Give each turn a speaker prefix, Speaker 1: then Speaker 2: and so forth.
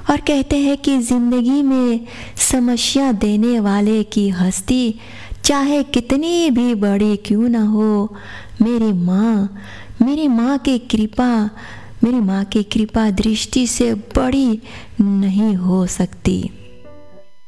Speaker 1: और कहते हैं कि ज़िंदगी में समस्या देने वाले की हस्ती चाहे कितनी भी बड़ी क्यों ना हो, मेरी माँ की कृपा दृष्टि से बड़ी नहीं हो सकती।